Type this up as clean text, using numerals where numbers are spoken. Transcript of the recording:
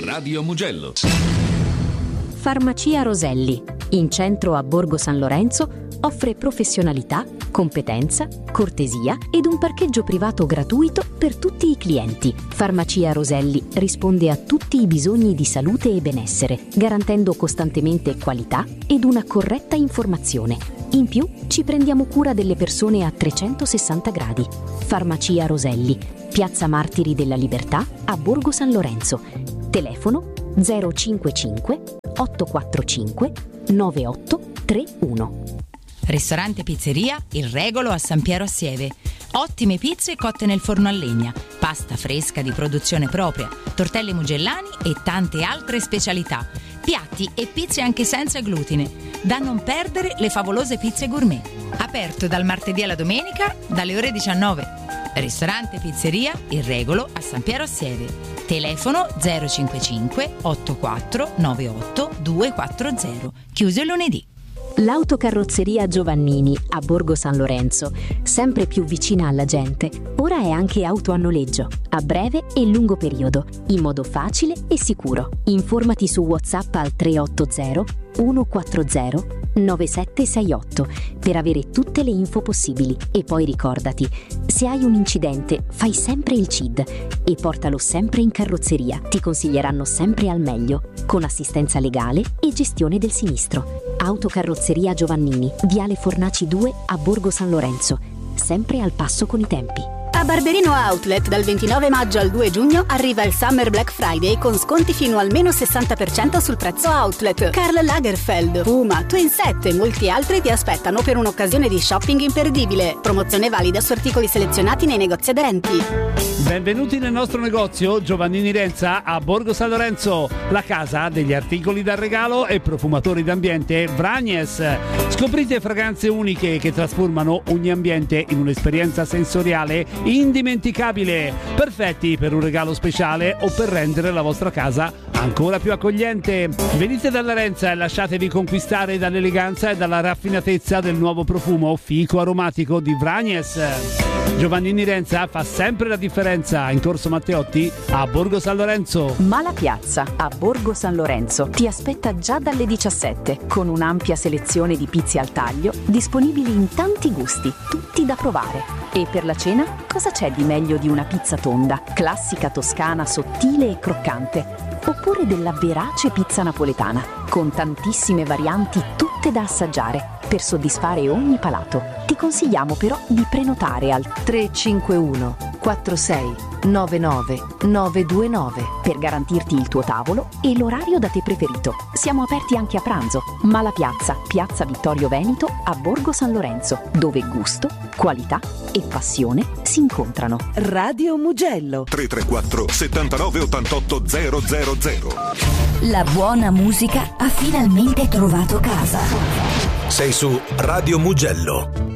Radio Mugello. Farmacia Roselli, in centro a Borgo San Lorenzo, offre professionalità, competenza, cortesia ed un parcheggio privato gratuito per tutti i clienti. Farmacia Roselli risponde a tutti i bisogni di salute e benessere, garantendo costantemente qualità ed una corretta informazione. In più, ci prendiamo cura delle persone a 360 gradi. Farmacia Roselli, Piazza Martiri della Libertà a Borgo San Lorenzo. Telefono 055 845 9831. Ristorante Pizzeria Il Regolo a San Piero a Sieve. Ottime pizze cotte nel forno a legna, pasta fresca di produzione propria, tortelli mugellani e tante altre specialità. Piatti e pizze anche senza glutine. Da non perdere le favolose pizze gourmet. Aperto dal martedì alla domenica dalle ore 19. Ristorante Pizzeria Il Regolo a San Piero a Sieve. Telefono 055 84 98 240. Chiuso il lunedì. L'autocarrozzeria Giovannini a Borgo San Lorenzo, sempre più vicina alla gente, ora è anche auto a noleggio, a breve e lungo periodo, in modo facile e sicuro. Informati su WhatsApp al 380 140 9768 per avere tutte le info possibili. E poi ricordati, se hai un incidente fai sempre il CID e portalo sempre in carrozzeria. Ti consiglieranno sempre al meglio, con assistenza legale e gestione del sinistro. Autocarrozzeria Giovannini, Viale Fornaci 2 a Borgo San Lorenzo, sempre al passo con i tempi. A Barberino Outlet dal 29 maggio al 2 giugno arriva il Summer Black Friday con sconti fino al meno 60% sul prezzo outlet. Karl Lagerfeld, Puma, Twin Set e molti altri ti aspettano per un'occasione di shopping imperdibile. Promozione valida su articoli selezionati nei negozi aderenti. Benvenuti nel nostro negozio Giovannini Renza a Borgo San Lorenzo, la casa degli articoli da regalo e profumatori d'ambiente Vragnes. Scoprite fragranze uniche che trasformano ogni ambiente in un'esperienza sensoriale indimenticabile, perfetti per un regalo speciale o per rendere la vostra casa ancora più accogliente. Venite dalla Renza e lasciatevi conquistare dall'eleganza e dalla raffinatezza del nuovo profumo fico aromatico di Vragnes. Giovannini Renza fa sempre la differenza, in Corso Matteotti a Borgo San Lorenzo. Mala Piazza a Borgo San Lorenzo ti aspetta già dalle 17 con un'ampia selezione di pizze al taglio disponibili in tanti gusti, tutti da provare. E per la cena cosa c'è di meglio di una pizza tonda, classica toscana, sottile e croccante? Oppure della verace pizza napoletana, con tantissime varianti tutte da assaggiare per soddisfare ogni palato. Ti consigliamo però di prenotare al 351 46 99 929 per garantirti il tuo tavolo e l'orario da te preferito. Siamo aperti anche a pranzo. Mala Piazza, Piazza Vittorio Veneto a Borgo San Lorenzo, dove gusto, qualità e passione si incontrano. Radio Mugello 334 79 88 000. La buona musica ha finalmente trovato casa. Sei su Radio Mugello.